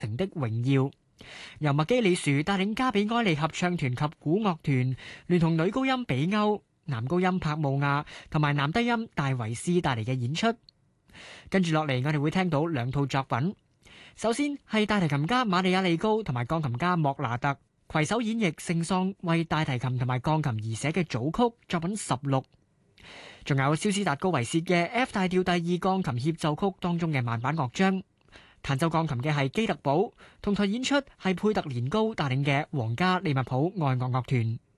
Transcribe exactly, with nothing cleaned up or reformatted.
成的榮耀。由麥基里殊帶領加比埃利合唱團及古樂團，聯同女高音比歐、男高音柏慕亞同埋男低音戴維斯帶嚟嘅演出。跟住落嚟，我哋會聽到兩套作品。首先係大提琴家瑪利亞利高同埋鋼琴家莫拿特攜手演繹聖桑為大提琴同埋鋼琴而寫嘅組曲作品十六。仲有肖斯達高維薛嘅 F 大調第二鋼琴協奏曲當中嘅慢板樂章。彈奏鋼琴嘅係基特堡，同台演出係佩特連高帶領嘅皇家利物浦愛樂樂團。